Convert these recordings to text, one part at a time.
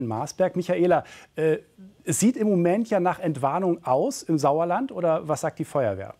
Marsberg. Michaela, es sieht im Moment ja nach Entwarnung aus im Sauerland, oder was sagt die Feuerwehr?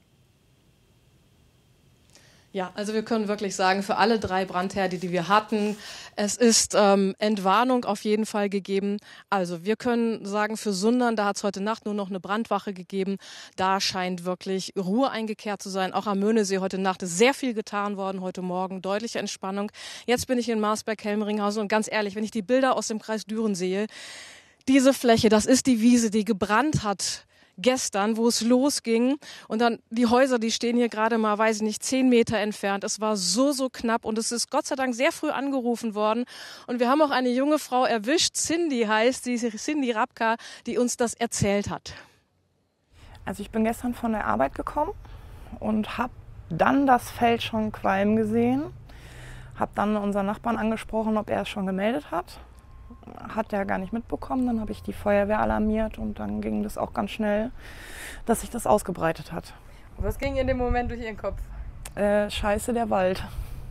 Ja, also wir können wirklich sagen, für alle 3 Brandherde, die wir hatten, es ist Entwarnung auf jeden Fall gegeben. Also wir können sagen, für Sundern, da hat es heute Nacht nur noch eine Brandwache gegeben. Da scheint wirklich Ruhe eingekehrt zu sein. Auch am Möhnesee heute Nacht ist sehr viel getan worden, heute Morgen deutliche Entspannung. Jetzt bin ich in Marsberg-Helmeringhausen und ganz ehrlich, wenn ich die Bilder aus dem Kreis Düren sehe, diese Fläche, das ist die Wiese, die gebrannt hat gestern, wo es losging, und dann die Häuser, die stehen hier gerade mal, weiß ich nicht, 10 Meter entfernt. Es war so knapp und es ist Gott sei Dank sehr früh angerufen worden. Und wir haben auch eine junge Frau erwischt, Cindy heißt sie, Cindy Rabka, die uns das erzählt hat. Also ich bin gestern von der Arbeit gekommen und habe dann das Feld schon qualmen gesehen. Habe dann unseren Nachbarn angesprochen, ob er es schon gemeldet hat. Hat er gar nicht mitbekommen. Dann habe ich die Feuerwehr alarmiert und dann ging das auch ganz schnell, dass sich das ausgebreitet hat. Was ging in dem Moment durch Ihren Kopf? Scheiße, der Wald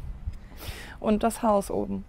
und das Haus oben.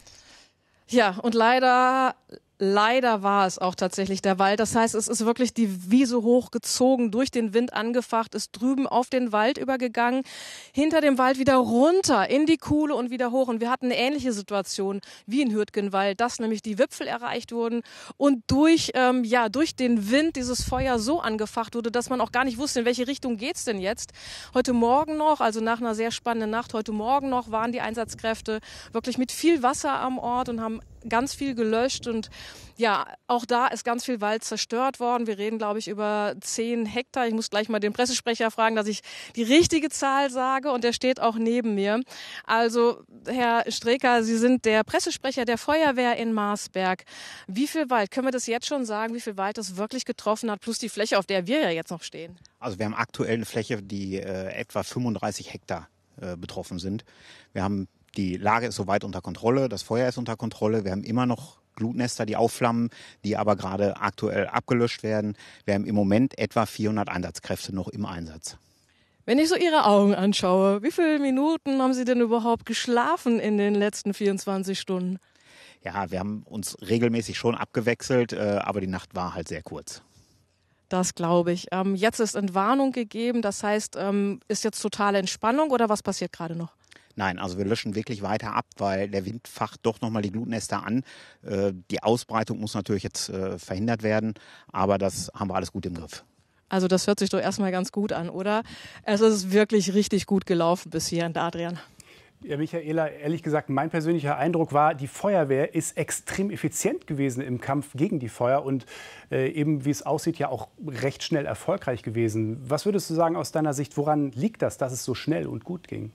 Ja, und leider war es auch tatsächlich der Wald. Das heißt, es ist wirklich die Wiese hochgezogen, durch den Wind angefacht, ist drüben auf den Wald übergegangen, hinter dem Wald wieder runter in die Kuhle und wieder hoch. Und wir hatten eine ähnliche Situation wie in Hürtgenwald, dass nämlich die Wipfel erreicht wurden und durch den Wind dieses Feuer so angefacht wurde, dass man auch gar nicht wusste, in welche Richtung geht's denn jetzt. Heute Morgen noch, also nach einer sehr spannenden Nacht, heute Morgen noch waren die Einsatzkräfte wirklich mit viel Wasser am Ort und haben ganz viel gelöscht, und ja, auch da ist ganz viel Wald zerstört worden. Wir reden, glaube ich, über 10 Hektar. Ich muss gleich mal den Pressesprecher fragen, dass ich die richtige Zahl sage, und der steht auch neben mir. Also, Herr Streecker, Sie sind der Pressesprecher der Feuerwehr in Marsberg. Wie viel Wald, können wir das jetzt schon sagen, wie viel Wald das wirklich getroffen hat, plus die Fläche, auf der wir ja jetzt noch stehen? Also wir haben aktuell eine Fläche, die etwa 35 Hektar betroffen sind. Die Lage ist soweit unter Kontrolle, das Feuer ist unter Kontrolle. Wir haben immer noch Glutnester, die aufflammen, die aber gerade aktuell abgelöscht werden. Wir haben im Moment etwa 400 Einsatzkräfte noch im Einsatz. Wenn ich so Ihre Augen anschaue, wie viele Minuten haben Sie denn überhaupt geschlafen in den letzten 24 Stunden? Ja, wir haben uns regelmäßig schon abgewechselt, aber die Nacht war halt sehr kurz. Das glaube ich. Jetzt ist Entwarnung gegeben, das heißt, ist jetzt totale Entspannung, oder was passiert gerade noch? Nein, also wir löschen wirklich weiter ab, weil der Wind facht doch nochmal die Glutnester an. Die Ausbreitung muss natürlich jetzt verhindert werden, aber das haben wir alles gut im Griff. Also das hört sich doch erstmal ganz gut an, oder? Es ist wirklich richtig gut gelaufen bis hierhin, Adrian. Ja, Michaela, ehrlich gesagt, mein persönlicher Eindruck war, die Feuerwehr ist extrem effizient gewesen im Kampf gegen die Feuer und eben, wie es aussieht, ja auch recht schnell erfolgreich gewesen. Was würdest du sagen aus deiner Sicht, woran liegt das, dass es so schnell und gut ging?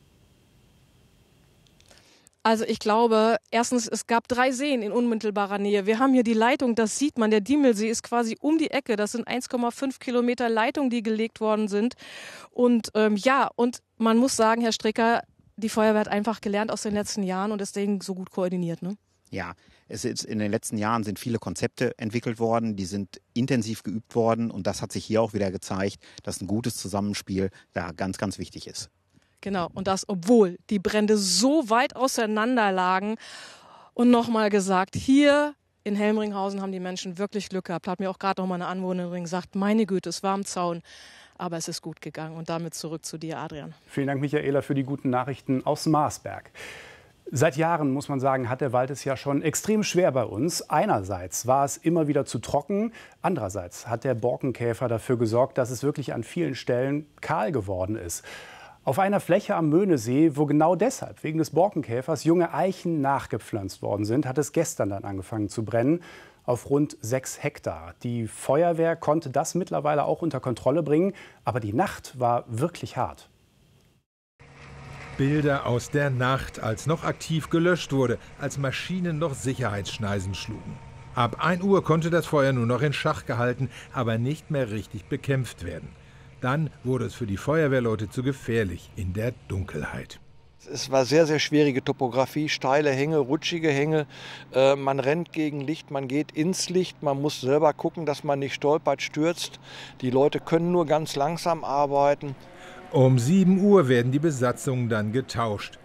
Also ich glaube, erstens, es gab 3 Seen in unmittelbarer Nähe. Wir haben hier die Leitung, das sieht man, der Diemelsee ist quasi um die Ecke. Das sind 1,5 Kilometer Leitung, die gelegt worden sind. Und und man muss sagen, Herr Streecker, die Feuerwehr hat einfach gelernt aus den letzten Jahren und deswegen so gut koordiniert, ne? Ja, in den letzten Jahren sind viele Konzepte entwickelt worden, die sind intensiv geübt worden, und das hat sich hier auch wieder gezeigt, dass ein gutes Zusammenspiel da ganz, ganz wichtig ist. Genau, und das, obwohl die Brände so weit auseinander lagen. Und nochmal gesagt, hier in Helmeringhausen haben die Menschen wirklich Glück gehabt. Hat mir auch gerade noch mal eine Anwohnerin gesagt, meine Güte, es war am Zaun. Aber es ist gut gegangen. Und damit zurück zu dir, Adrian. Vielen Dank, Michaela, für die guten Nachrichten aus Marsberg. Seit Jahren, muss man sagen, hat der Wald es ja schon extrem schwer bei uns. Einerseits war es immer wieder zu trocken. Andererseits hat der Borkenkäfer dafür gesorgt, dass es wirklich an vielen Stellen kahl geworden ist. Auf einer Fläche am Möhnesee, wo genau deshalb, wegen des Borkenkäfers, junge Eichen nachgepflanzt worden sind, hat es gestern dann angefangen zu brennen, auf rund 6 Hektar. Die Feuerwehr konnte das mittlerweile auch unter Kontrolle bringen, aber die Nacht war wirklich hart. Bilder aus der Nacht, als noch aktiv gelöscht wurde, als Maschinen noch Sicherheitsschneisen schlugen. Ab 1 Uhr konnte das Feuer nur noch in Schach gehalten, aber nicht mehr richtig bekämpft werden. Dann wurde es für die Feuerwehrleute zu gefährlich in der Dunkelheit. Es war sehr, sehr schwierige Topografie, steile Hänge, rutschige Hänge. Man rennt gegen Licht, man geht ins Licht, man muss selber gucken, dass man nicht stolpert, stürzt. Die Leute können nur ganz langsam arbeiten. Um 7 Uhr werden die Besatzungen dann getauscht.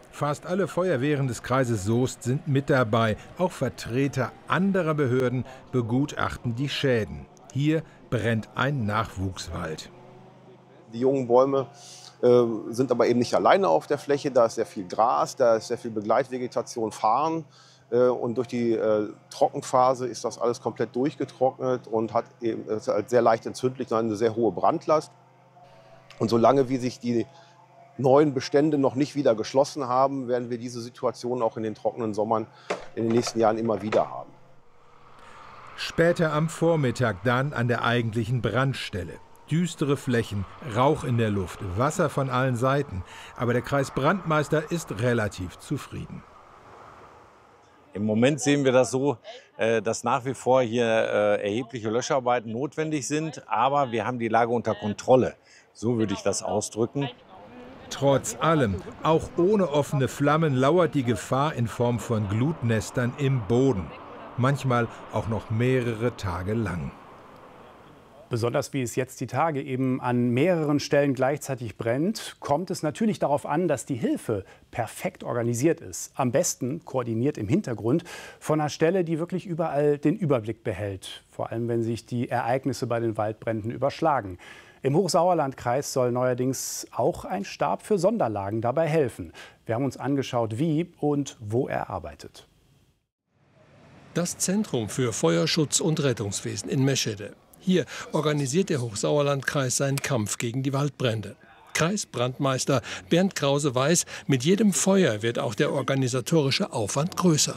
Fast alle Feuerwehren des Kreises Soest sind mit dabei. Auch Vertreter anderer Behörden begutachten die Schäden. Hier brennt ein Nachwuchswald. Die jungen Bäume sind aber eben nicht alleine auf der Fläche. Da ist sehr viel Gras, da ist sehr viel Begleitvegetation, Farn. Und durch die Trockenphase ist das alles komplett durchgetrocknet und ist halt sehr leicht entzündlich und eine sehr hohe Brandlast. Und solange wie sich die neuen Bestände noch nicht wieder geschlossen haben, werden wir diese Situation auch in den trockenen Sommern in den nächsten Jahren immer wieder haben. Später am Vormittag dann an der eigentlichen Brandstelle. Düstere Flächen, Rauch in der Luft, Wasser von allen Seiten. Aber der Kreisbrandmeister ist relativ zufrieden. Im Moment sehen wir das so, dass nach wie vor hier erhebliche Löscharbeiten notwendig sind. Aber wir haben die Lage unter Kontrolle. So würde ich das ausdrücken. Trotz allem, auch ohne offene Flammen lauert die Gefahr in Form von Glutnestern im Boden. Manchmal auch noch mehrere Tage lang. Besonders wie es jetzt die Tage eben an mehreren Stellen gleichzeitig brennt, kommt es natürlich darauf an, dass die Hilfe perfekt organisiert ist. Am besten koordiniert im Hintergrund von einer Stelle, die wirklich überall den Überblick behält. Vor allem, wenn sich die Ereignisse bei den Waldbränden überschlagen. Im Hochsauerlandkreis soll neuerdings auch ein Stab für Sonderlagen dabei helfen. Wir haben uns angeschaut, wie und wo er arbeitet. Das Zentrum für Feuerschutz und Rettungswesen in Meschede. Hier organisiert der Hochsauerlandkreis seinen Kampf gegen die Waldbrände. Kreisbrandmeister Bernd Krause weiß, mit jedem Feuer wird auch der organisatorische Aufwand größer.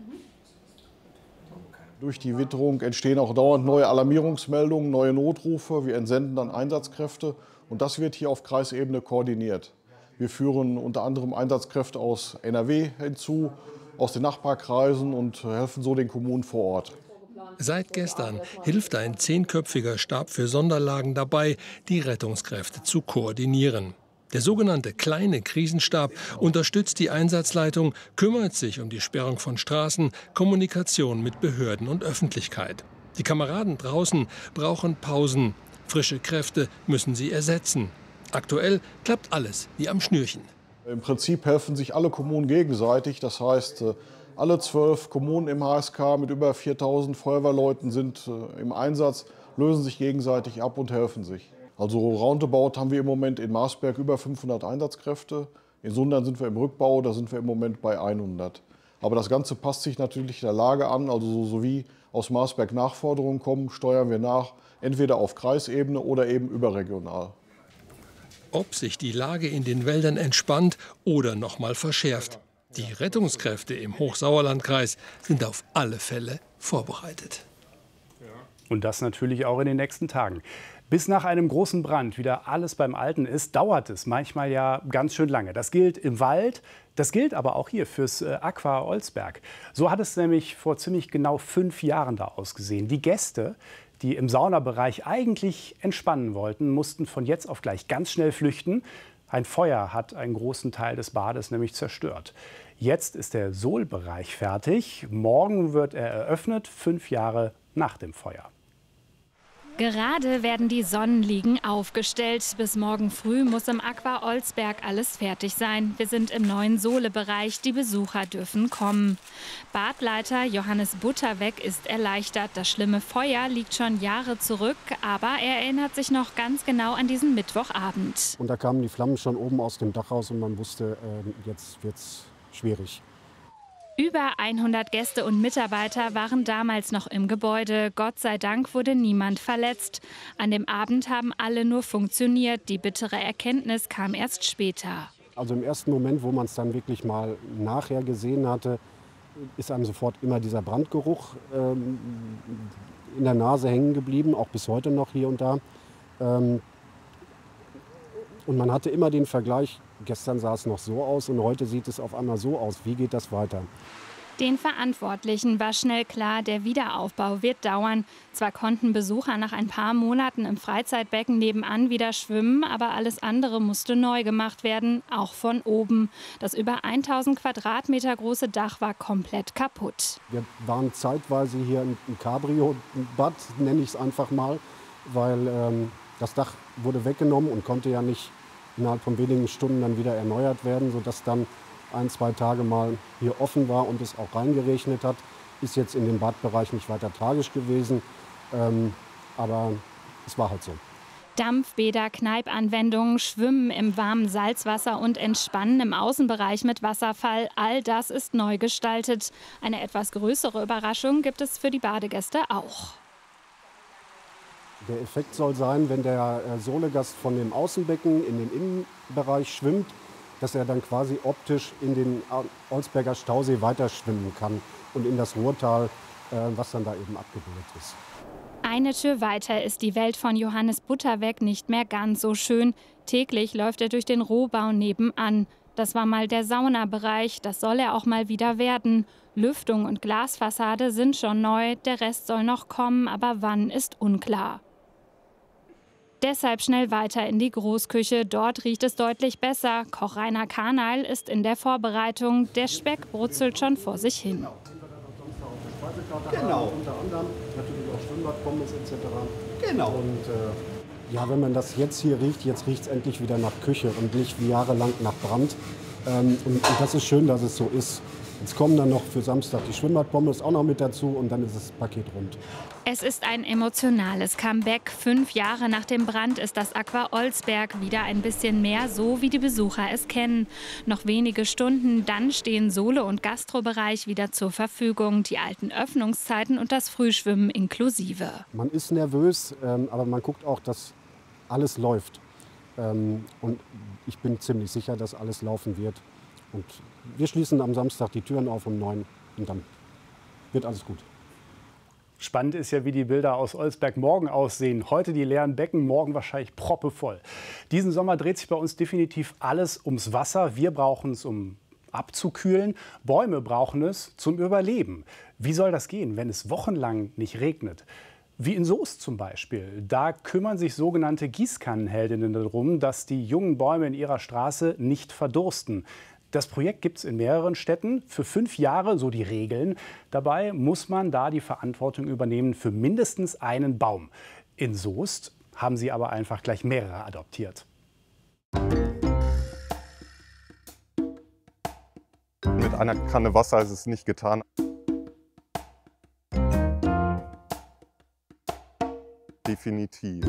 Durch die Witterung entstehen auch dauernd neue Alarmierungsmeldungen, neue Notrufe. Wir entsenden dann Einsatzkräfte und das wird hier auf Kreisebene koordiniert. Wir führen unter anderem Einsatzkräfte aus NRW hinzu, aus den Nachbarkreisen und helfen so den Kommunen vor Ort. Seit gestern hilft ein 10-köpfiger Stab für Sonderlagen dabei, die Rettungskräfte zu koordinieren. Der sogenannte kleine Krisenstab unterstützt die Einsatzleitung, kümmert sich um die Sperrung von Straßen, Kommunikation mit Behörden und Öffentlichkeit. Die Kameraden draußen brauchen Pausen. Frische Kräfte müssen sie ersetzen. Aktuell klappt alles wie am Schnürchen. Im Prinzip helfen sich alle Kommunen gegenseitig. Das heißt, alle 12 Kommunen im HSK mit über 4000 Feuerwehrleuten sind im Einsatz, lösen sich gegenseitig ab und helfen sich. Also roundabout haben wir im Moment in Marsberg über 500 Einsatzkräfte. In Sundern sind wir im Rückbau, da sind wir im Moment bei 100. Aber das Ganze passt sich natürlich der Lage an. Also so wie aus Marsberg Nachforderungen kommen, steuern wir nach, entweder auf Kreisebene oder eben überregional. Ob sich die Lage in den Wäldern entspannt oder noch mal verschärft. Die Rettungskräfte im Hochsauerlandkreis sind auf alle Fälle vorbereitet. Und das natürlich auch in den nächsten Tagen. Bis nach einem großen Brand wieder alles beim Alten ist, dauert es manchmal ja ganz schön lange. Das gilt im Wald, das gilt aber auch hier fürs Aqua Olsberg. So hat es nämlich vor ziemlich genau 5 Jahren da ausgesehen. Die Gäste, die im Saunabereich eigentlich entspannen wollten, mussten von jetzt auf gleich ganz schnell flüchten. Ein Feuer hat einen großen Teil des Bades nämlich zerstört. Jetzt ist der Sohlbereich fertig. Morgen wird er eröffnet, 5 Jahre nach dem Feuer. Gerade werden die Sonnenliegen aufgestellt. Bis morgen früh muss im Aqua Olsberg alles fertig sein. Wir sind im neuen Sohlebereich. Die Besucher dürfen kommen. Badleiter Johannes Butterweg ist erleichtert. Das schlimme Feuer liegt schon Jahre zurück. Aber er erinnert sich noch ganz genau an diesen Mittwochabend. Und da kamen die Flammen schon oben aus dem Dach raus und man wusste, jetzt wird's schwierig. Über 100 Gäste und Mitarbeiter waren damals noch im Gebäude. Gott sei Dank wurde niemand verletzt. An dem Abend haben alle nur funktioniert. Die bittere Erkenntnis kam erst später. Also im ersten Moment, wo man es dann wirklich mal nachher gesehen hatte, ist einem sofort immer dieser Brandgeruch in der Nase hängen geblieben, auch bis heute noch hier und da. Und man hatte immer den Vergleich, gestern sah es noch so aus und heute sieht es auf einmal so aus. Wie geht das weiter? Den Verantwortlichen war schnell klar, der Wiederaufbau wird dauern. Zwar konnten Besucher nach ein paar Monaten im Freizeitbecken nebenan wieder schwimmen, aber alles andere musste neu gemacht werden, auch von oben. Das über 1000 Quadratmeter große Dach war komplett kaputt. Wir waren zeitweise hier im Cabrio-Bad, nenne ich es einfach mal, weil das Dach wurde weggenommen und konnte ja nicht innerhalb von wenigen Stunden dann wieder erneuert werden, sodass dann 1, 2 Tage mal hier offen war und es auch reingeregnet hat. Ist jetzt in dem Badbereich nicht weiter tragisch gewesen, aber es war halt so. Dampfbäder, Kneipanwendungen, Schwimmen im warmen Salzwasser und Entspannen im Außenbereich mit Wasserfall, all das ist neu gestaltet. Eine etwas größere Überraschung gibt es für die Badegäste auch. Der Effekt soll sein, wenn der Solegast von dem Außenbecken in den Innenbereich schwimmt, dass er dann quasi optisch in den Olsberger Stausee weiterschwimmen kann und in das Ruhrtal, was dann da eben abgebildet ist. Eine Tür weiter ist die Welt von Johannes Butterweg nicht mehr ganz so schön. Täglich läuft er durch den Rohbau nebenan. Das war mal der Saunabereich, das soll er auch mal wieder werden. Lüftung und Glasfassade sind schon neu, der Rest soll noch kommen, aber wann ist unklar. Deshalb schnell weiter in die Großküche, dort riecht es deutlich besser. Koch Rainer Karneil ist in der Vorbereitung, der Speck brutzelt schon vor sich hin. Genau. Unter anderem natürlich auch Schwimmbadpommes etc. Genau. Und ja, wenn man das jetzt hier riecht, jetzt riecht es endlich wieder nach Küche und nicht wie jahrelang nach Brand. Und das ist schön, dass es so ist. Jetzt kommen dann noch für Samstag die Schwimmbadpommes auch noch mit dazu und dann ist das Paket rund. Es ist ein emotionales Comeback. 5 Jahre nach dem Brand ist das Aqua Olsberg wieder ein bisschen mehr so, wie die Besucher es kennen. Noch wenige Stunden, dann stehen Sole- und Gastrobereich wieder zur Verfügung. Die alten Öffnungszeiten und das Frühschwimmen inklusive. Man ist nervös, aber man guckt auch, dass alles läuft. Und ich bin ziemlich sicher, dass alles laufen wird. Und wir schließen am Samstag die Türen auf um 9 und dann wird alles gut. Spannend ist ja, wie die Bilder aus Olsberg morgen aussehen. Heute die leeren Becken, morgen wahrscheinlich proppevoll. Diesen Sommer dreht sich bei uns definitiv alles ums Wasser. Wir brauchen es, um abzukühlen. Bäume brauchen es zum Überleben. Wie soll das gehen, wenn es wochenlang nicht regnet? Wie in Soest zum Beispiel. Da kümmern sich sogenannte Gießkannenheldinnen darum, dass die jungen Bäume in ihrer Straße nicht verdursten. Das Projekt gibt es in mehreren Städten für 5 Jahre, so die Regeln. Dabei muss man da die Verantwortung übernehmen für mindestens einen Baum. In Soest haben sie aber einfach gleich mehrere adoptiert. Mit einer Kanne Wasser ist es nicht getan. Definitiv.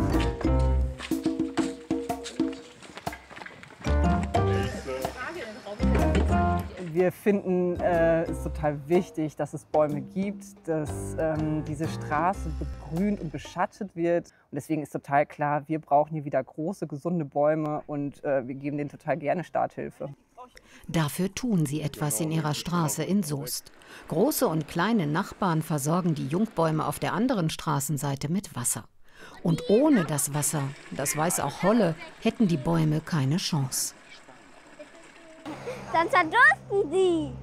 Wir finden es total wichtig, dass es Bäume gibt, dass diese Straße begrünt und beschattet wird. Und deswegen ist total klar, wir brauchen hier wieder große, gesunde Bäume und wir geben denen total gerne Starthilfe. Dafür tun sie etwas in ihrer Straße in Soest. Große und kleine Nachbarn versorgen die Jungbäume auf der anderen Straßenseite mit Wasser. Und ohne das Wasser, das weiß auch Holle, hätten die Bäume keine Chance. Dann verdursten sie.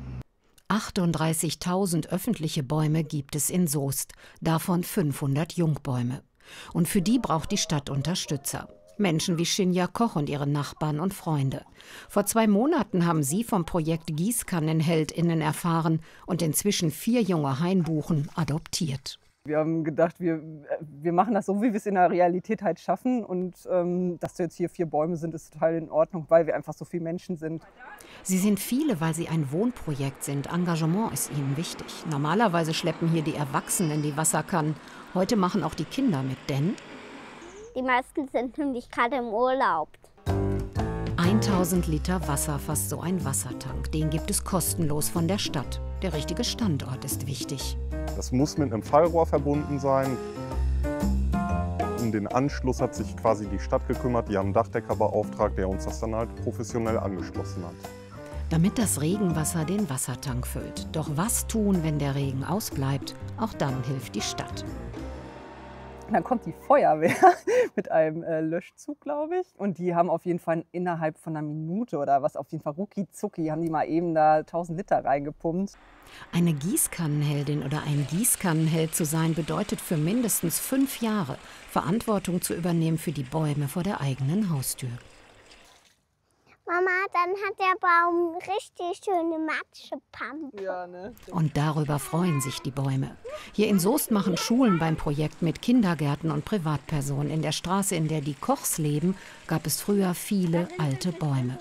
38.000 öffentliche Bäume gibt es in Soest, davon 500 Jungbäume. Und für die braucht die Stadt Unterstützer. Menschen wie Shinja Koch und ihre Nachbarn und Freunde. Vor 2 Monaten haben sie vom Projekt GießkannenheldInnen erfahren und inzwischen 4 junge Hainbuchen adoptiert. Wir haben gedacht, wir machen das so, wie wir es in der Realität halt schaffen. Und dass jetzt hier 4 Bäume sind, ist total in Ordnung, weil wir einfach so viele Menschen sind. Sie sind viele, weil sie ein Wohnprojekt sind. Engagement ist ihnen wichtig. Normalerweise schleppen hier die Erwachsenen die Wasserkannen. Heute machen auch die Kinder mit, denn die meisten sind nämlich gerade im Urlaub. 1000 Liter Wasser fasst so ein Wassertank. Den gibt es kostenlos von der Stadt. Der richtige Standort ist wichtig. Das muss mit einem Fallrohr verbunden sein. Um den Anschluss hat sich quasi die Stadt gekümmert. Die haben einen Dachdecker beauftragt, der uns das dann halt professionell angeschlossen hat. Damit das Regenwasser den Wassertank füllt. Doch was tun, wenn der Regen ausbleibt? Auch dann hilft die Stadt. Dann kommt die Feuerwehr mit einem Löschzug, glaube ich. Und die haben auf jeden Fall innerhalb von einer Minute oder was, auf jeden Fall rucki zucki, haben die mal eben da 1000 Liter reingepumpt. Eine Gießkannenheldin oder ein Gießkannenheld zu sein, bedeutet für mindestens 5 Jahre Verantwortung zu übernehmen für die Bäume vor der eigenen Haustür. Mama, dann hat der Baum richtig schöne Matschepampe. Ja, ne? Und darüber freuen sich die Bäume. Hier in Soest machen Schulen beim Projekt mit, Kindergärten und Privatpersonen. In der Straße, in der die Kochs leben, gab es früher viele alte Bäume.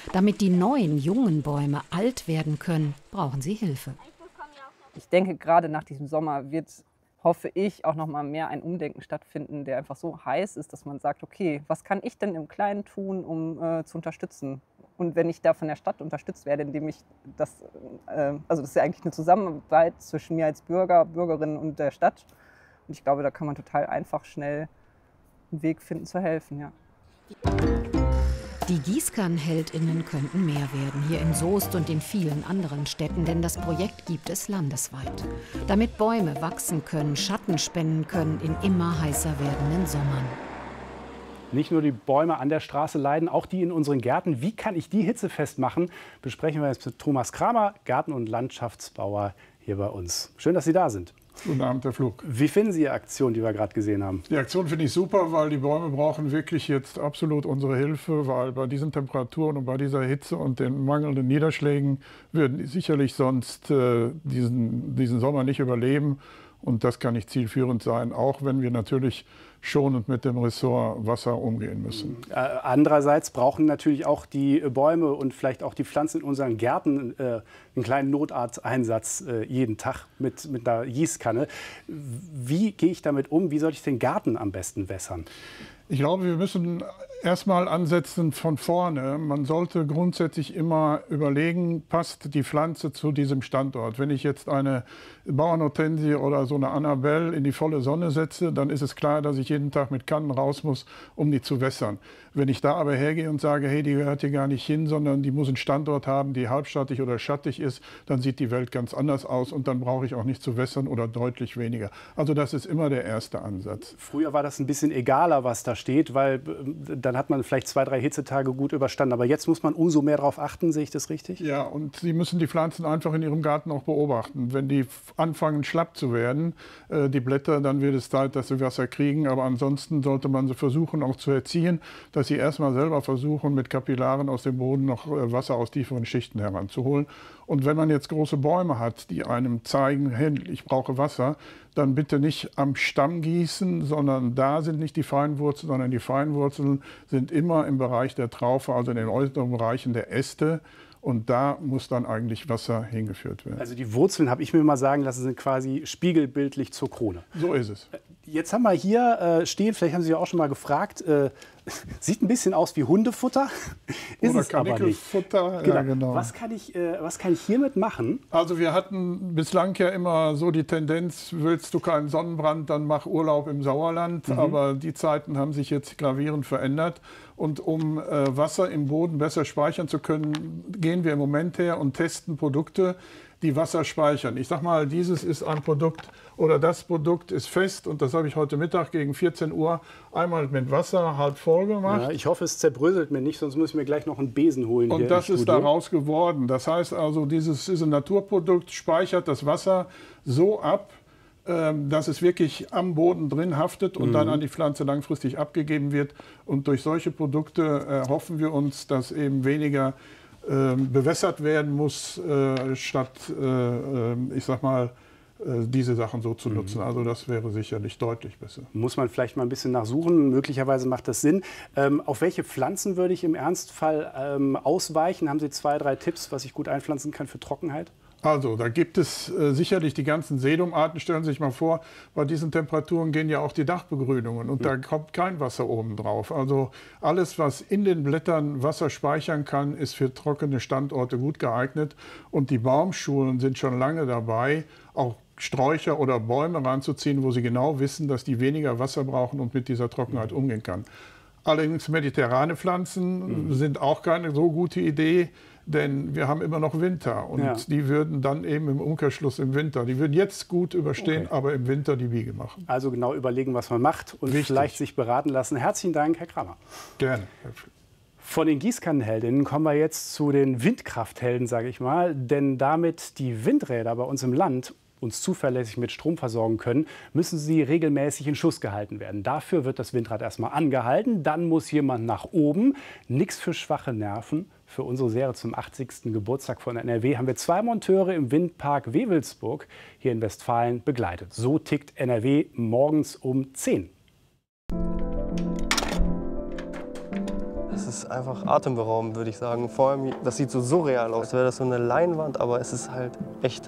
Damit die neuen, jungen Bäume alt werden können, brauchen sie Hilfe. Ich denke, gerade nach diesem Sommer wird, hoffe ich, auch noch mal mehr ein Umdenken stattfinden, der einfach so heiß ist, dass man sagt, okay, was kann ich denn im Kleinen tun, um zu unterstützen? Und wenn ich da von der Stadt unterstützt werde, indem ich das, also das ist ja eigentlich eine Zusammenarbeit zwischen mir als Bürger, Bürgerin und der Stadt. Und ich glaube, da kann man total einfach schnell einen Weg finden zu helfen, ja. Die GießkannenheldInnen könnten mehr werden, hier in Soest und in vielen anderen Städten, denn das Projekt gibt es landesweit. Damit Bäume wachsen können, Schatten spenden können in immer heißer werdenden Sommern. Nicht nur die Bäume an der Straße leiden, auch die in unseren Gärten. Wie kann ich die hitzefest machen? Besprechen wir jetzt mit Thomas Kramer, Garten- und Landschaftsbauer hier bei uns. Schön, dass Sie da sind. Guten Abend, Herr Flug. Wie finden Sie die Aktion, die wir gerade gesehen haben? Die Aktion finde ich super, weil die Bäume brauchen wirklich jetzt absolut unsere Hilfe, weil bei diesen Temperaturen und bei dieser Hitze und den mangelnden Niederschlägen würden die sicherlich sonst diesen Sommer nicht überleben. Und das kann nicht zielführend sein, auch wenn wir natürlich schonend mit dem Ressort Wasser umgehen müssen. Andererseits brauchen natürlich auch die Bäume und vielleicht auch die Pflanzen in unseren Gärten einen kleinen Notarzteinsatz jeden Tag mit einer Gießkanne. Wie gehe ich damit um? Wie soll ich den Garten am besten wässern? Ich glaube, wir müssen erstmal ansetzen von vorne. Man sollte grundsätzlich immer überlegen, passt die Pflanze zu diesem Standort. Wenn ich jetzt eine Bauernhortensie oder so eine Annabelle in die volle Sonne setze, dann ist es klar, dass ich jeden Tag mit Kannen raus muss, um die zu wässern. Wenn ich da aber hergehe und sage, hey, die gehört hier gar nicht hin, sondern die muss einen Standort haben, die halbschattig oder schattig ist, dann sieht die Welt ganz anders aus und dann brauche ich auch nicht zu wässern oder deutlich weniger. Also das ist immer der erste Ansatz. Früher war das ein bisschen egaler, was da steht, weil dann hat man vielleicht 2, 3 Hitzetage gut überstanden. Aber jetzt muss man umso mehr darauf achten, sehe ich das richtig? Ja, und Sie müssen die Pflanzen einfach in Ihrem Garten auch beobachten. Wenn die anfangen schlapp zu werden, die Blätter, dann wird es Zeit, dass sie Wasser kriegen. Aber ansonsten sollte man sie versuchen auch zu erziehen, dass sie erstmal selber versuchen, mit Kapillaren aus dem Boden noch Wasser aus tieferen Schichten heranzuholen. Und wenn man jetzt große Bäume hat, die einem zeigen, hey, ich brauche Wasser, dann bitte nicht am Stamm gießen, sondern da sind nicht die Feinwurzeln, sondern die Feinwurzeln sind immer im Bereich der Traufe, also in den äußeren Bereichen der Äste. Und da muss dann eigentlich Wasser hingeführt werden. Also die Wurzeln, habe ich mir mal sagen lassen, sind quasi spiegelbildlich zur Krone. So ist es. Jetzt haben wir hier stehen, vielleicht haben Sie ja auch schon mal gefragt, sieht ein bisschen aus wie Hundefutter, ist oder es aber nicht. Kanickelfutter, ja, genau. Was kann ich hiermit machen? Also wir hatten bislang ja immer so die Tendenz, willst du keinen Sonnenbrand, dann mach Urlaub im Sauerland. Aber die Zeiten haben sich jetzt gravierend verändert. Und um Wasser im Boden besser speichern zu können, gehen wir im Moment her und testen Produkte, die Wasser speichern. Ich sag mal, dieses ist ein Produkt oder das Produkt ist fest und das habe ich heute Mittag gegen 14 Uhr einmal mit Wasser halb voll gemacht. Ja, ich hoffe, es zerbröselt mir nicht, sonst muss ich mir gleich noch einen Besen holen. Und das ist daraus geworden. Das heißt also, dieses ist ein Naturprodukt, speichert das Wasser so ab, dass es wirklich am Boden drin haftet und dann an die Pflanze langfristig abgegeben wird. Und durch solche Produkte erhoffen wir uns, dass eben weniger bewässert werden muss, statt, ich sag mal, diese Sachen so zu nutzen. Also das wäre sicherlich deutlich besser. Muss man vielleicht mal ein bisschen nachsuchen. Möglicherweise macht das Sinn. Auf welche Pflanzen würde ich im Ernstfall ausweichen? Haben Sie 2, 3 Tipps, was ich gut einpflanzen kann für Trockenheit? Also, da gibt es sicherlich die ganzen Sedumarten. Stellen Sie sich mal vor, bei diesen Temperaturen gehen ja auch die Dachbegrünungen und da kommt kein Wasser oben drauf. Also alles, was in den Blättern Wasser speichern kann, ist für trockene Standorte gut geeignet. Und die Baumschulen sind schon lange dabei, auch Sträucher oder Bäume ranzuziehen, wo sie genau wissen, dass die weniger Wasser brauchen und mit dieser Trockenheit umgehen kann. Allerdings mediterrane Pflanzen sind auch keine so gute Idee, denn wir haben immer noch Winter und die würden dann eben im Umkehrschluss im Winter, die würden jetzt gut überstehen, aber im Winter die Wiege machen. Also genau überlegen, was man macht und vielleicht sich beraten lassen. Herzlichen Dank, Herr Kramer. Gerne. Von den Gießkannenheldinnen kommen wir jetzt zu den Windkrafthelden, sage ich mal, denn damit die Windräder bei uns im Land uns zuverlässig mit Strom versorgen können, müssen sie regelmäßig in Schuss gehalten werden. Dafür wird das Windrad erstmal angehalten, dann muss jemand nach oben. Nichts für schwache Nerven. Für unsere Serie zum 80. Geburtstag von NRW haben wir 2 Monteure im Windpark Wewelsburg hier in Westfalen begleitet. So tickt NRW morgens um 10. Das ist einfach atemberaubend, würde ich sagen. Vor allem, das sieht so surreal aus, als wäre das so eine Leinwand, aber es ist halt echt.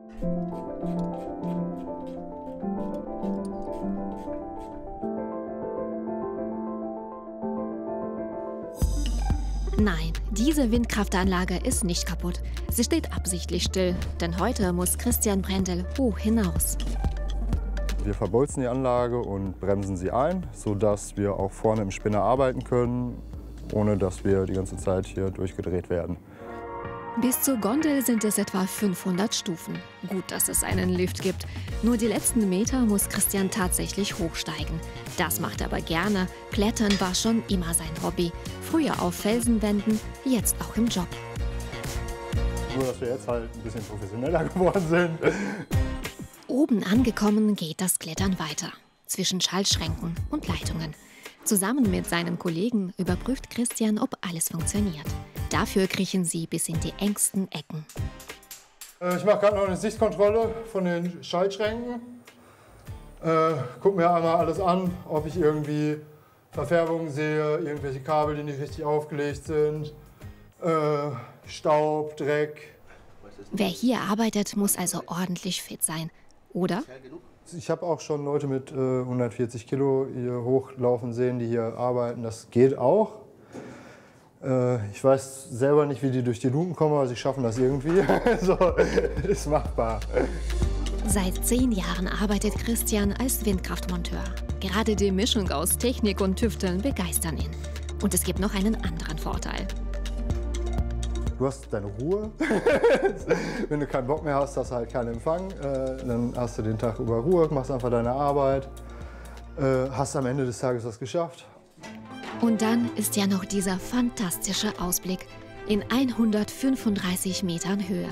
Nein, diese Windkraftanlage ist nicht kaputt. Sie steht absichtlich still, denn heute muss Christian Brendel hoch hinaus. Wir verbolzen die Anlage und bremsen sie ein, sodass wir auch vorne im Spinner arbeiten können, ohne dass wir die ganze Zeit hier durchgedreht werden. Bis zur Gondel sind es etwa 500 Stufen. Gut, dass es einen Lift gibt. Nur die letzten Meter muss Christian tatsächlich hochsteigen. Das macht er aber gerne. Klettern war schon immer sein Hobby. Früher auf Felsenwänden, jetzt auch im Job. Nur, dass wir jetzt halt ein bisschen professioneller geworden sind. Oben angekommen geht das Klettern weiter. Zwischen Schaltschränken und Leitungen. Zusammen mit seinen Kollegen überprüft Christian, ob alles funktioniert. Dafür kriechen sie bis in die engsten Ecken. Ich mache gerade noch eine Sichtkontrolle von den Schaltschränken. Guck mir einmal alles an, ob ich irgendwie Verfärbungen sehe, irgendwelche Kabel, die nicht richtig aufgelegt sind, Staub, Dreck. Wer hier arbeitet, muss also ordentlich fit sein, oder? Ich habe auch schon Leute mit 140 Kilo hier hochlaufen sehen, die hier arbeiten. Das geht auch. Ich weiß selber nicht, wie die durch die Luken kommen, aber sie schaffen das irgendwie. So, ist machbar. Seit 10 Jahren arbeitet Christian als Windkraftmonteur. Gerade die Mischung aus Technik und Tüfteln begeistern ihn. Und es gibt noch einen anderen Vorteil. Du hast deine Ruhe. Wenn du keinen Bock mehr hast, hast du halt keinen Empfang. Dann hast du den Tag über Ruhe, machst einfach deine Arbeit, hast am Ende des Tages was geschafft. Und dann ist ja noch dieser fantastische Ausblick in 135 Metern Höhe.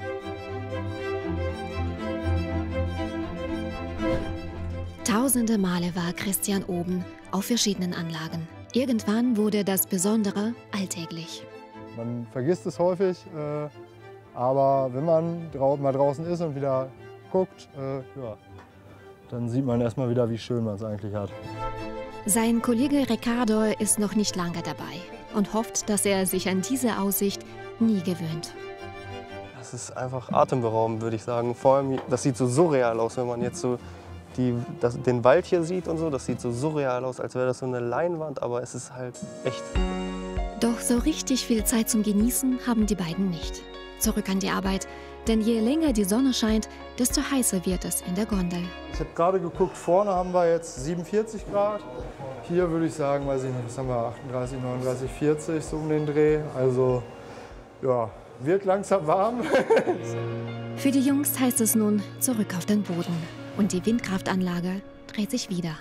Tausende Male war Christian oben auf verschiedenen Anlagen. Irgendwann wurde das Besondere alltäglich. Man vergisst es häufig, aber wenn man mal draußen ist und wieder guckt, ja, dann sieht man erstmal wieder, wie schön man es eigentlich hat. Sein Kollege Ricardo ist noch nicht lange dabei und hofft, dass er sich an diese Aussicht nie gewöhnt. Das ist einfach atemberaubend, würde ich sagen. Vor allem, das sieht so surreal aus, wenn man jetzt so den Wald hier sieht und so. Das sieht so surreal aus, als wäre das so eine Leinwand, aber es ist halt echt. Doch so richtig viel Zeit zum Genießen haben die beiden nicht. Zurück an die Arbeit, denn je länger die Sonne scheint, desto heißer wird es in der Gondel. Ich habe gerade geguckt, vorne haben wir jetzt 47 Grad. Hier würde ich sagen, weiß ich nicht, was haben wir, 38, 39, 40, so um den Dreh. Also, ja, wird langsam warm. Für die Jungs heißt es nun zurück auf den Boden. Und die Windkraftanlage dreht sich wieder.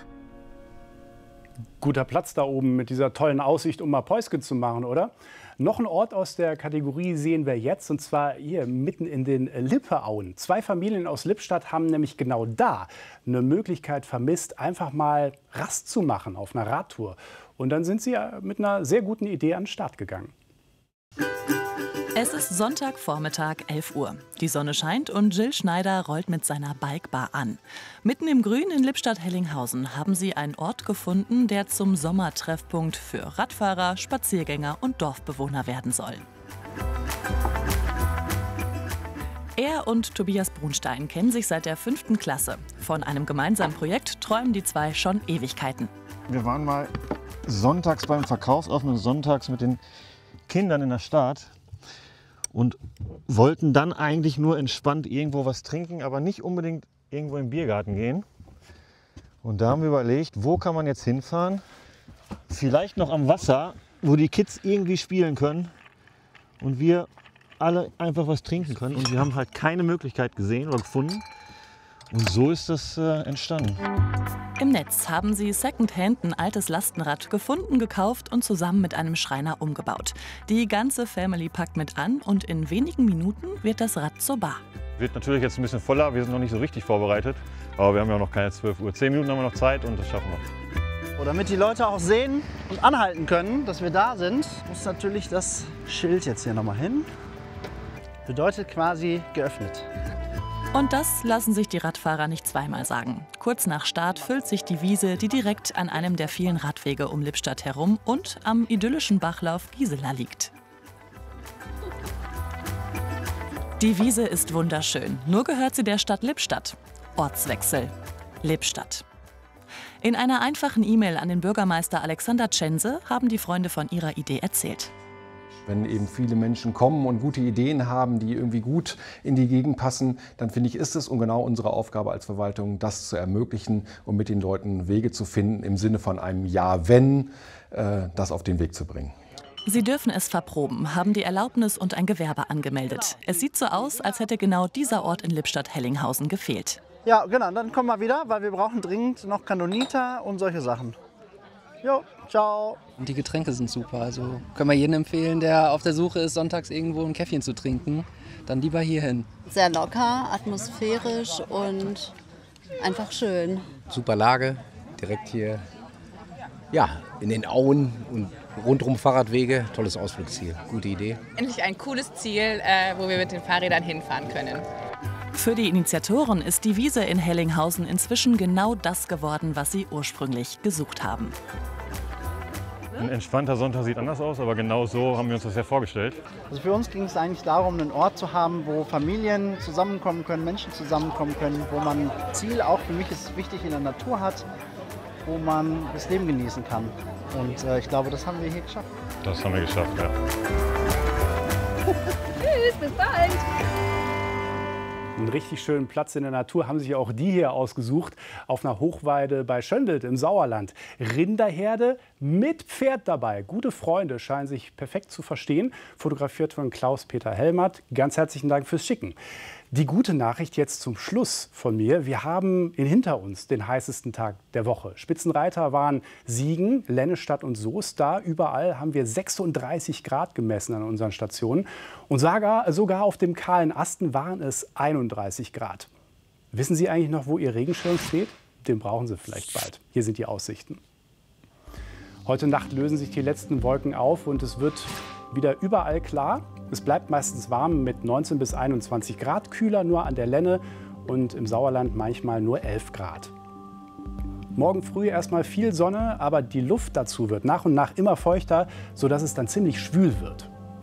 Guter Platz da oben mit dieser tollen Aussicht, um mal Päuschen zu machen, oder? Noch einen Ort aus der Kategorie sehen wir jetzt, und zwar hier mitten in den Lippeauen. 2 Familien aus Lippstadt haben nämlich genau da eine Möglichkeit vermisst, einfach mal Rast zu machen auf einer Radtour. Und dann sind sie mit einer sehr guten Idee an den Start gegangen. Es ist Sonntagvormittag, 11 Uhr. Die Sonne scheint und Jill Schneider rollt mit seiner Bikebar an. Mitten im Grün in Lippstadt-Hellinghausen haben sie einen Ort gefunden, der zum Sommertreffpunkt für Radfahrer, Spaziergänger und Dorfbewohner werden soll. Er und Tobias Brunstein kennen sich seit der 5. Klasse. Von einem gemeinsamen Projekt träumen die zwei schon Ewigkeiten. Wir waren mal sonntags beim Verkaufsoffenen, sonntags mit den Kindern in der Stadt und wollten dann eigentlich nur entspannt irgendwo was trinken, aber nicht unbedingt irgendwo im Biergarten gehen. Und da haben wir überlegt, wo kann man jetzt hinfahren? Vielleicht noch am Wasser, wo die Kids irgendwie spielen können und wir alle einfach was trinken können. Und wir haben halt keine Möglichkeit gesehen oder gefunden. Und so ist das entstanden. Im Netz haben sie secondhand ein altes Lastenrad gefunden, gekauft und zusammen mit einem Schreiner umgebaut. Die ganze Family packt mit an und in wenigen Minuten wird das Rad zur Bar. Wird natürlich jetzt ein bisschen voller, wir sind noch nicht so richtig vorbereitet. Aber wir haben ja noch keine 12 Uhr. 10 Minuten haben wir noch Zeit und das schaffen wir. Damit die Leute auch sehen und anhalten können, dass wir da sind, muss natürlich das Schild jetzt hier nochmal hin. Bedeutet quasi geöffnet. Und das lassen sich die Radfahrer nicht zweimal sagen. Kurz nach Start füllt sich die Wiese, die direkt an einem der vielen Radwege um Lippstadt herum und am idyllischen Bachlauf Gisela liegt. Die Wiese ist wunderschön, nur gehört sie der Stadt Lippstadt. Ortswechsel. Lippstadt. In einer einfachen E-Mail an den Bürgermeister Alexander Tschense haben die Freunde von ihrer Idee erzählt. Wenn eben viele Menschen kommen und gute Ideen haben, die irgendwie gut in die Gegend passen, dann finde ich, ist es und genau unsere Aufgabe als Verwaltung, das zu ermöglichen und mit den Leuten Wege zu finden, im Sinne von einem Ja, wenn, das auf den Weg zu bringen. Sie dürfen es verproben, haben die Erlaubnis und ein Gewerbe angemeldet. Es sieht so aus, als hätte genau dieser Ort in Lippstadt-Hellinghausen gefehlt. Ja, genau, dann kommen wir wieder, weil wir brauchen dringend noch Kanoniter und solche Sachen. Jo, ciao. Und die Getränke sind super, also können wir jedem empfehlen, der auf der Suche ist, sonntags irgendwo ein Käffchen zu trinken, dann lieber hierhin. Sehr locker, atmosphärisch und einfach schön. Super Lage, direkt hier in den Auen und rundum Fahrradwege, tolles Ausflugsziel, gute Idee. Endlich ein cooles Ziel, wo wir mit den Fahrrädern hinfahren können. Für die Initiatoren ist die Wiese in Hellinghausen inzwischen genau das geworden, was sie ursprünglich gesucht haben. Ein entspannter Sonntag sieht anders aus, aber genau so haben wir uns das ja vorgestellt. Also für uns ging es eigentlich darum, einen Ort zu haben, wo Familien zusammenkommen können, Menschen zusammenkommen können, wo man ein Ziel, auch für mich ist wichtig, in der Natur hat, wo man das Leben genießen kann. Und ich glaube, das haben wir hier geschafft. Das haben wir geschafft, ja. Tschüss, bis bald! Einen richtig schönen Platz in der Natur haben sich auch die hier ausgesucht, auf einer Hochweide bei Schöndelt im Sauerland. Rinderherde mit Pferd dabei. Gute Freunde, scheinen sich perfekt zu verstehen. Fotografiert von Klaus-Peter Helmert. Ganz herzlichen Dank fürs Schicken. Die gute Nachricht jetzt zum Schluss von mir. Wir haben hinter uns den heißesten Tag der Woche. Spitzenreiter waren Siegen, Lennestadt und Soest. Da überall haben wir 36 Grad gemessen an unseren Stationen. Und sogar auf dem kahlen Asten waren es 31 Grad. Wissen Sie eigentlich noch, wo Ihr Regenschirm steht? Den brauchen Sie vielleicht bald. Hier sind die Aussichten. Heute Nacht lösen sich die letzten Wolken auf und es wird wieder überall klar. Es bleibt meistens warm mit 19 bis 21 Grad, kühler nur an der Lenne und im Sauerland manchmal nur 11 Grad. Morgen früh erstmal viel Sonne, aber die Luft dazu wird nach und nach immer feuchter, sodass es dann ziemlich schwül wird.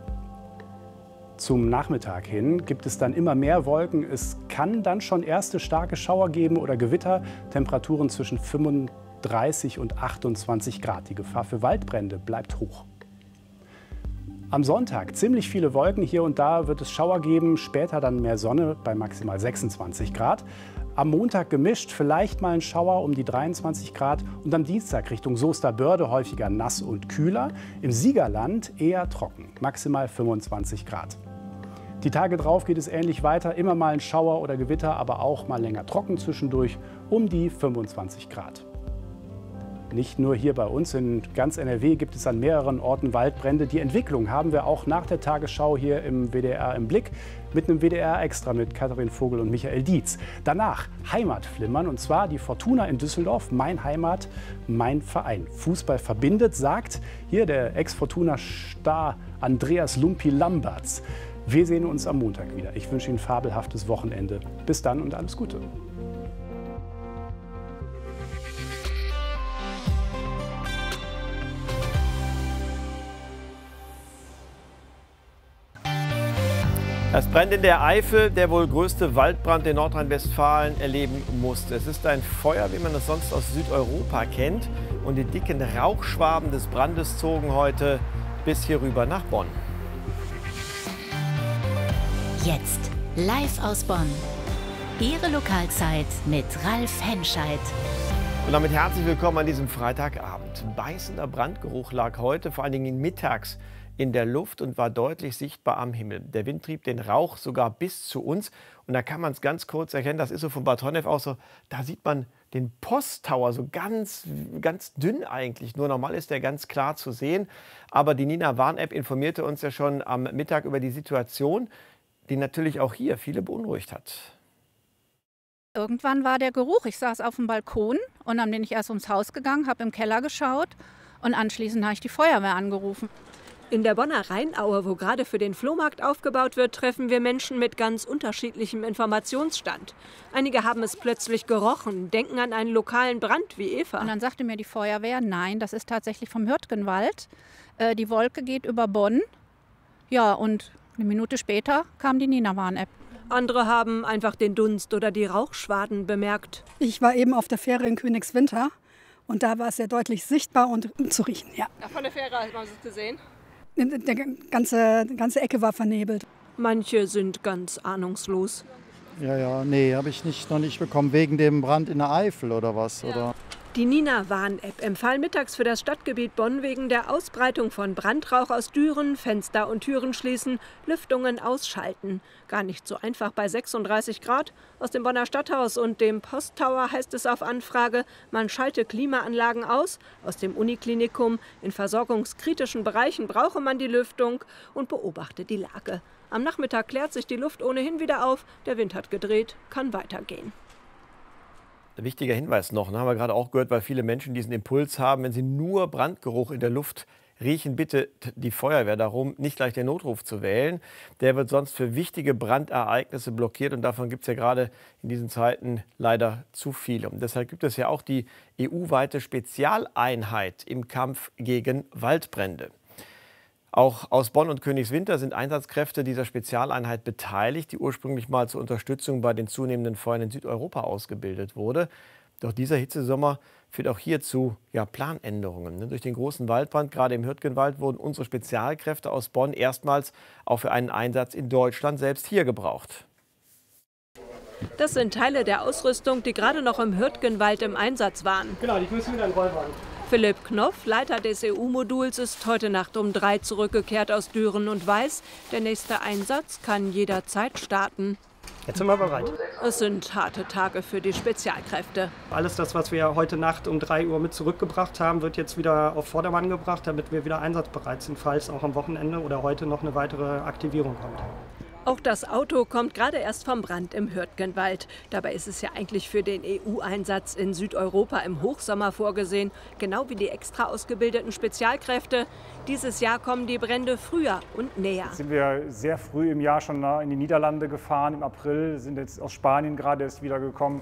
Zum Nachmittag hin gibt es dann immer mehr Wolken. Es kann dann schon erste starke Schauer geben oder Gewitter, Temperaturen zwischen 35 und 28 Grad. Die Gefahr für Waldbrände bleibt hoch. Am Sonntag ziemlich viele Wolken, hier und da wird es Schauer geben, später dann mehr Sonne bei maximal 26 Grad. Am Montag gemischt, vielleicht mal ein Schauer um die 23 Grad und am Dienstag Richtung Soester-Börde häufiger nass und kühler. Im Siegerland eher trocken, maximal 25 Grad. Die Tage drauf geht es ähnlich weiter, immer mal ein Schauer oder Gewitter, aber auch mal länger trocken zwischendurch um die 25 Grad. Nicht nur hier bei uns, in ganz NRW gibt es an mehreren Orten Waldbrände. Die Entwicklung haben wir auch nach der Tagesschau hier im WDR im Blick mit einem WDR-Extra mit Katharin Vogel und Michael Dietz. Danach Heimatflimmern und zwar die Fortuna in Düsseldorf, mein Heimat, mein Verein. Fußball verbindet, sagt hier der Ex-Fortuna-Star Andreas Lumpi-Lamberts. Wir sehen uns am Montag wieder. Ich wünsche Ihnen ein fabelhaftes Wochenende. Bis dann und alles Gute. Es brennt in der Eifel, der wohl größte Waldbrand, den Nordrhein-Westfalen erleben musste. Es ist ein Feuer, wie man es sonst aus Südeuropa kennt. Und die dicken Rauchschwaben des Brandes zogen heute bis hier rüber nach Bonn. Jetzt live aus Bonn. Ihre Lokalzeit mit Ralf Henscheid. Und damit herzlich willkommen an diesem Freitagabend. Beißender Brandgeruch lag heute, vor allen Dingen mittags, in der Luft und war deutlich sichtbar am Himmel. Der Wind trieb den Rauch sogar bis zu uns. Und da kann man es ganz kurz erkennen, das ist so von Bad Honnef aus so, da sieht man den Posttower so ganz dünn eigentlich. Nur normal ist der ganz klar zu sehen. Aber die Nina Warn-App informierte uns ja schon am Mittag über die Situation, die natürlich auch hier viele beunruhigt hat. Irgendwann war der Geruch. Ich saß auf dem Balkon und dann bin ich erst ums Haus gegangen, habe im Keller geschaut und anschließend habe ich die Feuerwehr angerufen. In der Bonner Rheinaue, wo gerade für den Flohmarkt aufgebaut wird, treffen wir Menschen mit ganz unterschiedlichem Informationsstand. Einige haben es plötzlich gerochen, denken an einen lokalen Brand wie Eva. Und dann sagte mir die Feuerwehr, nein, das ist tatsächlich vom Hürtgenwald. Die Wolke geht über Bonn. Ja, und eine Minute später kam die Nina-Warn-App. Andere haben einfach den Dunst oder die Rauchschwaden bemerkt. Ich war eben auf der Fähre in Königswinter und da war es sehr deutlich sichtbar und zu riechen. Ja. Von der Fähre hat man es gesehen? Die ganze Ecke war vernebelt. Manche sind ganz ahnungslos. Ja, nee, habe ich noch nicht bekommen. Wegen dem Brand in der Eifel oder was? Ja. Oder? Die Nina-Warn-App empfahl mittags für das Stadtgebiet Bonn wegen der Ausbreitung von Brandrauch aus Türen, Fenster und Türen schließen, Lüftungen ausschalten. Gar nicht so einfach bei 36 Grad. Aus dem Bonner Stadthaus und dem Posttower heißt es auf Anfrage, man schalte Klimaanlagen aus. Aus dem Uniklinikum, in versorgungskritischen Bereichen brauche man die Lüftung und beobachte die Lage. Am Nachmittag klärt sich die Luft ohnehin wieder auf. Der Wind hat gedreht, kann weitergehen. Ein wichtiger Hinweis noch, haben wir gerade auch gehört, weil viele Menschen diesen Impuls haben, wenn sie nur Brandgeruch in der Luft riechen, bitte die Feuerwehr darum, nicht gleich den Notruf zu wählen. Der wird sonst für wichtige Brandereignisse blockiert und davon gibt es ja gerade in diesen Zeiten leider zu viele. Und deshalb gibt es ja auch die EU-weite Spezialeinheit im Kampf gegen Waldbrände. Auch aus Bonn und Königswinter sind Einsatzkräfte dieser Spezialeinheit beteiligt, die ursprünglich mal zur Unterstützung bei den zunehmenden Feuern in Südeuropa ausgebildet wurde. Doch dieser Hitzesommer führt auch hier zu Planänderungen. Durch den großen Waldbrand, gerade im Hürtgenwald, wurden unsere Spezialkräfte aus Bonn erstmals auch für einen Einsatz in Deutschland selbst hier gebraucht. Das sind Teile der Ausrüstung, die gerade noch im Hürtgenwald im Einsatz waren. Genau, die müssen wieder in den Rollwagen. Philipp Knopf, Leiter des EU-Moduls, ist heute Nacht um 3 zurückgekehrt aus Düren und weiß, der nächste Einsatz kann jederzeit starten. Jetzt sind wir bereit. Es sind harte Tage für die Spezialkräfte. Alles das, was wir heute Nacht um 3 Uhr mit zurückgebracht haben, wird jetzt wieder auf Vordermann gebracht, damit wir wieder einsatzbereit sind, falls auch am Wochenende oder heute noch eine weitere Aktivierung kommt. Auch das Auto kommt gerade erst vom Brand im Hürtgenwald. Dabei ist es ja eigentlich für den EU-Einsatz in Südeuropa im Hochsommer vorgesehen, genau wie die extra ausgebildeten Spezialkräfte. Dieses Jahr kommen die Brände früher und näher. Jetzt sind wir sehr früh im Jahr schon in die Niederlande gefahren, im April, sind jetzt aus Spanien gerade erst wieder gekommen.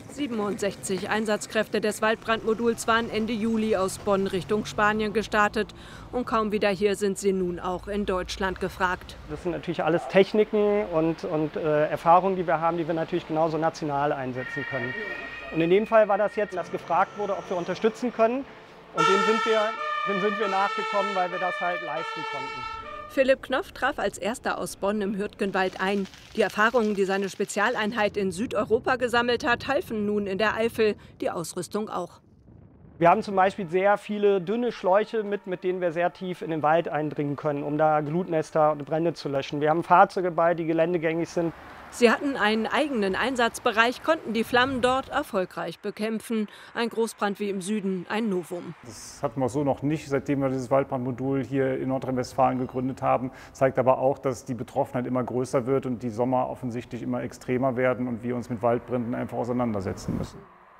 67 Einsatzkräfte des Waldbrandmoduls waren Ende Juli aus Bonn Richtung Spanien gestartet. Und kaum wieder hier sind sie nun auch in Deutschland gefragt. Das sind natürlich alles Techniken und Erfahrungen, die wir haben, die wir natürlich genauso national einsetzen können. Und in dem Fall war das jetzt, dass gefragt wurde, ob wir unterstützen können. Und dem sind wir nachgekommen, weil wir das halt leisten konnten. Philipp Knopf traf als erster aus Bonn im Hürtgenwald ein. Die Erfahrungen, die seine Spezialeinheit in Südeuropa gesammelt hat, halfen nun in der Eifel, die Ausrüstung auch. Wir haben zum Beispiel sehr viele dünne Schläuche mit denen wir sehr tief in den Wald eindringen können, um da Glutnester und Brände zu löschen. Wir haben Fahrzeuge bei, die geländegängig sind. Sie hatten einen eigenen Einsatzbereich, konnten die Flammen dort erfolgreich bekämpfen. Ein Großbrand wie im Süden, ein Novum. Das hatten wir so noch nicht, seitdem wir dieses Waldbrandmodul hier in Nordrhein-Westfalen gegründet haben. Zeigt aber auch, dass die Betroffenheit immer größer wird und die Sommer offensichtlich immer extremer werden und wir uns mit Waldbränden einfach auseinandersetzen müssen.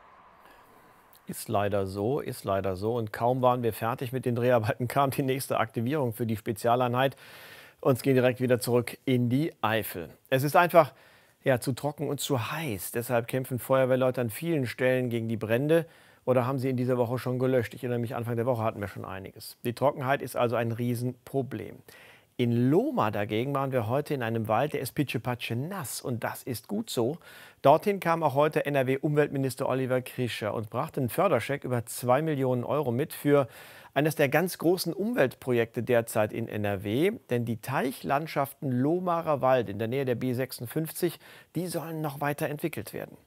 Ist leider so. Und kaum waren wir fertig mit den Dreharbeiten, kam die nächste Aktivierung für die Spezialeinheit. Und es geht direkt wieder zurück in die Eifel. Es ist einfach zu trocken und zu heiß. Deshalb kämpfen Feuerwehrleute an vielen Stellen gegen die Brände oder haben sie in dieser Woche schon gelöscht. Ich erinnere mich, Anfang der Woche hatten wir schon einiges. Die Trockenheit ist also ein Riesenproblem. In Lohmar dagegen waren wir heute in einem Wald, der ist pitschepatsche nass. Und das ist gut so. Dorthin kam auch heute NRW-Umweltminister Oliver Krischer und brachte einen Förderscheck über 2 Millionen € mit für eines der ganz großen Umweltprojekte derzeit in NRW. Denn die Teichlandschaften Lohmarer Wald in der Nähe der B56, die sollen noch weiterentwickelt werden.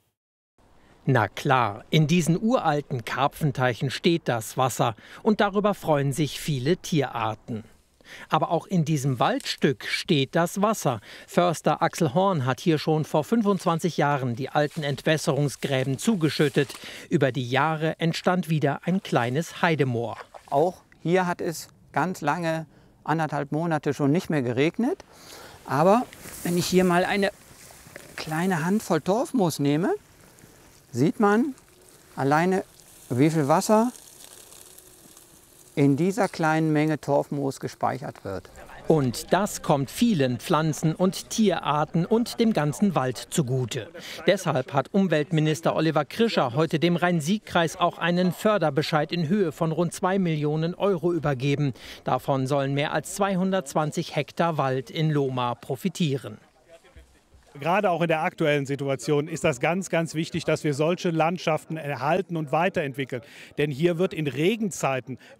Na klar, in diesen uralten Karpfenteichen steht das Wasser und darüber freuen sich viele Tierarten. Aber auch in diesem Waldstück steht das Wasser. Förster Axel Horn hat hier schon vor 25 Jahren die alten Entwässerungsgräben zugeschüttet. Über die Jahre entstand wieder ein kleines Heidemoor. Auch hier hat es ganz lange, 1,5 Monate schon nicht mehr geregnet. Aber wenn ich hier mal eine kleine Handvoll Torfmoos nehme, sieht man alleine, wie viel Wasser in dieser kleinen Menge Torfmoos gespeichert wird. Und das kommt vielen Pflanzen- und Tierarten und dem ganzen Wald zugute. Deshalb hat Umweltminister Oliver Krischer heute dem Rhein-Sieg-Kreis auch einen Förderbescheid in Höhe von rund 2 Millionen € übergeben. Davon sollen mehr als 220 Hektar Wald in Lohmar profitieren. Gerade auch in der aktuellen Situation ist das ganz, ganz wichtig, dass wir solche Landschaften erhalten und weiterentwickeln. Denn hier wird in Regenzeiten